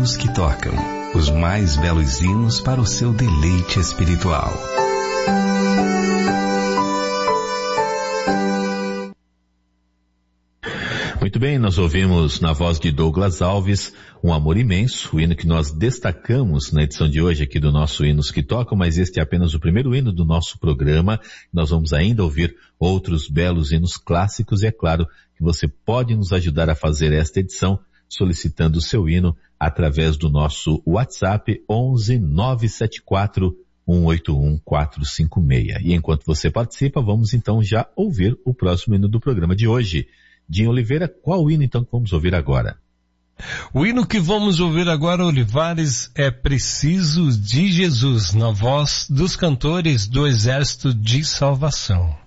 hinos que tocam, os mais belos hinos para o seu deleite espiritual. Muito bem, nós ouvimos na voz de Douglas Alves, Um Amor Imenso, o hino que nós destacamos na edição de hoje aqui do nosso Hinos que Tocam, mas este é apenas o primeiro hino do nosso programa. Nós vamos ainda ouvir outros belos hinos clássicos e é claro que você pode nos ajudar a fazer esta edição solicitando o seu hino através do nosso WhatsApp 11 974 181 456. E enquanto você participa, vamos então já ouvir o próximo hino do programa de hoje. Dinho Oliveira, qual o hino então que vamos ouvir agora? O hino que vamos ouvir agora, Olivares, é Preciso de Jesus, na voz dos cantores do Exército de Salvação.